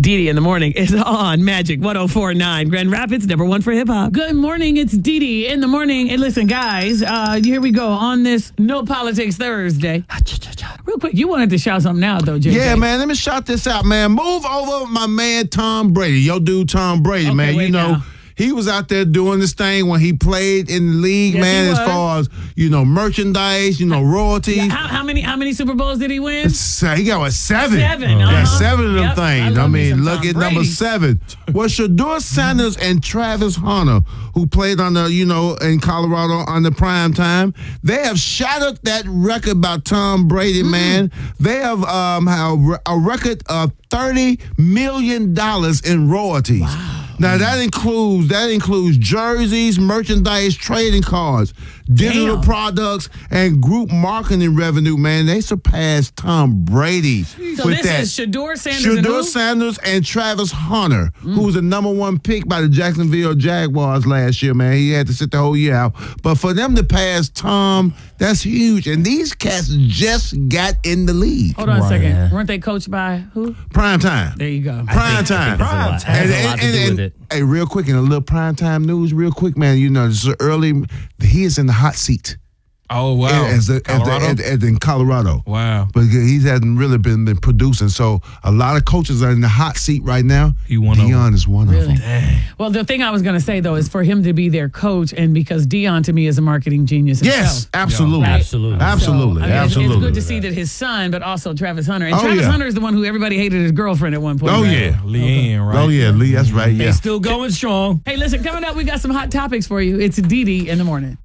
Dee in the morning is on Magic 104.9. Grand Rapids, #1 for hip hop. Good morning. It's Dee in the morning. And listen, guys, here we go on this No Politics Thursday. Real quick, you wanted to shout something out, though, JJ. Yeah, man, let me shout this out, man. Move over my man Tom Brady. Your dude Tom Brady, Okay, man. wait You know, now. he was out there doing this thing when he played in the league, Yes, man, he as was. far as, merchandise, royalties. How many Super Bowls did he win? He got, 7? Seven, Yeah, uh-huh. 7 of them Yep, things. I I love me mean, some look Tom at number Brady. 7. Well, Shador Sanders and Travis Hunter, who played on the, in Colorado on the prime time, they have shattered that record by Tom Brady, man. They have a record of $30 million in royalties. Wow. Now that includes jerseys, merchandise, trading cards, digital products, and group marketing revenue. Man, they surpassed Tom Brady So with this that. is Shador Sanders and who? Sanders and Travis Hunter, who was the #1 pick by the Jacksonville Jaguars last year. Man, he had to sit the whole year out. But for them to pass Tom, that's huge. And these cats just got in the league. Hold on a Right. second. Weren't they coached by who? Prime time. There you go. Prime time. Has a lot to do with it. Hey, real quick, in a little prime time news, real quick, man. This is early. He is in the hot seat. Oh, wow. In Colorado. Wow. But he hasn't really been producing. So a lot of coaches are in the hot seat right now. He one of Deion them. is one of Really? them. Well, the thing I was going to say, though, is for him to be their coach, and because Deion, to me, is a marketing genius himself. Yes, absolutely. Right? Absolutely. Absolutely. So, I mean, absolutely. It's good to see that his son, but also Travis Hunter. And Oh, Travis yeah. Hunter is the one who everybody hated his girlfriend at one point. Oh, right? yeah. Leanne, right? Oh, yeah, Lee, that's right. They Yeah. still going strong. Hey, listen, coming up, we got some hot topics for you. It's Dee in the morning.